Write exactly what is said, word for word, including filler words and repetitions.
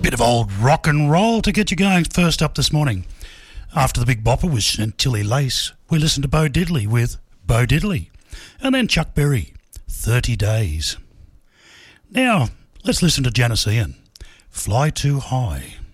Bit of old rock and roll to get you going first up this morning. After the Big Bopper was Chantilly Lace, we listened to Bo Diddley with Bo Diddley. And then Chuck Berry, thirty days. Now, let's listen to Janice Ian, Fly Too High.